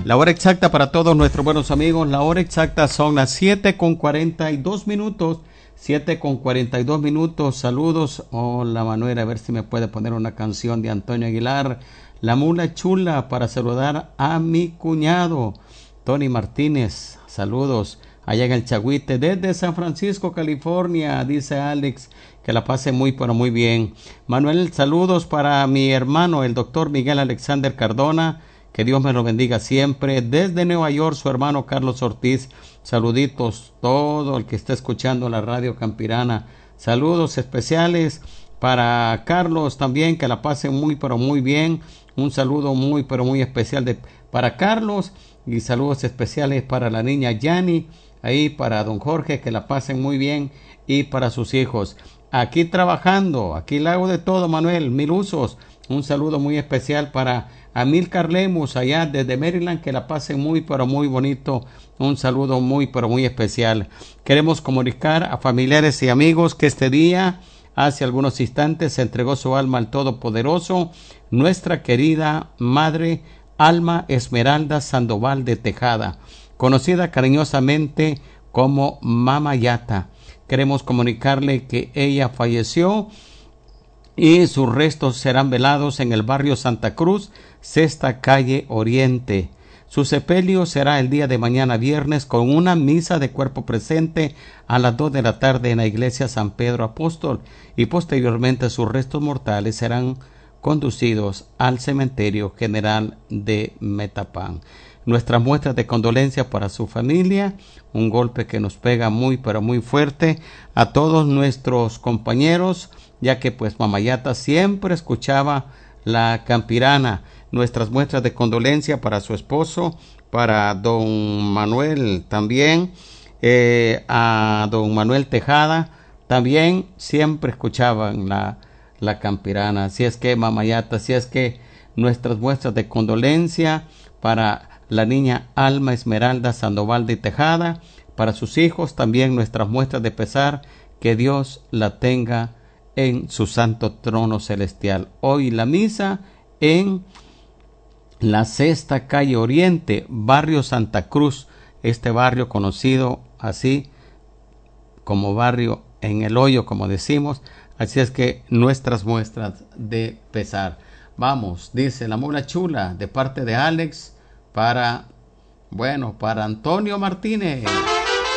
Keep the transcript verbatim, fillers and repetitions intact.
La hora exacta para todos nuestros buenos amigos, la hora exacta son las siete con cuarenta y dos minutos. siete con cuarenta y dos minutos. Saludos. Hola Manuel, a ver si me puede poner una canción de Antonio Aguilar, La Mula Chula, para saludar a mi cuñado Tony Martínez. Saludos allá en el Chagüite desde San Francisco, California, dice Alex, que la pase muy pero muy bien. Manuel, saludos para mi hermano el doctor Miguel Alexander Cardona, que Dios me lo bendiga siempre. Desde Nueva York, su hermano Carlos Ortiz. Saluditos todo el que está escuchando la radio Campirana. Saludos especiales para Carlos también, que la pase muy pero muy bien. Un saludo muy pero muy especial de, para Carlos, y saludos especiales para la niña Yani, ahí para don Jorge, que la pasen muy bien, y para sus hijos. Aquí trabajando, aquí le hago de todo, Manuel, mil usos. Un saludo muy especial para Amílcar Lemus, allá desde Maryland, que la pasen muy pero muy bonito. Un saludo muy pero muy especial. Queremos comunicar a familiares y amigos que este día, hace algunos instantes, se entregó su alma al Todopoderoso, nuestra querida madre Alma Esmeralda Sandoval de Tejada, conocida cariñosamente como Mama Yata. Queremos comunicarle que ella falleció y sus restos serán velados en el barrio Santa Cruz, Sexta Calle Oriente. Su sepelio será el día de mañana viernes con una misa de cuerpo presente a las dos de la tarde en la iglesia San Pedro Apóstol, y posteriormente sus restos mortales serán conducidos al cementerio general de Metapán. Nuestras muestras de condolencia para su familia, un golpe que nos pega muy pero muy fuerte a todos nuestros compañeros, ya que pues Mamayata siempre escuchaba la Campirana. Nuestras muestras de condolencia para su esposo, para don Manuel también, eh, a don Manuel Tejada, también siempre escuchaban la, la Campirana. Así es que Mamayata, así es que nuestras muestras de condolencia para la niña Alma Esmeralda Sandoval de Tejada, para sus hijos también nuestras muestras de pesar, que Dios la tenga en su santo trono celestial. Hoy la misa en la Sexta Calle Oriente, barrio Santa Cruz, este barrio conocido así como barrio en el hoyo, como decimos. Así es que nuestras muestras de pesar. Vamos, dice La Mula Chula, de parte de Alex, para, bueno, para Antonio Martínez.